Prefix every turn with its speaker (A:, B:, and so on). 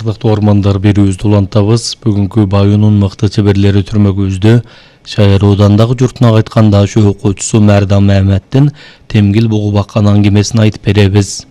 A: Ардактуу ормандар берүүбүздү улантабыз. Бүгүнкү Байынын мыкты чеберлери түрмөгүбүздө Шайыр оодандагы журтуна кайтканда ошо окуучусу Мардам Маметтин темгил бугу баккан аңгемесин айтып беребиз.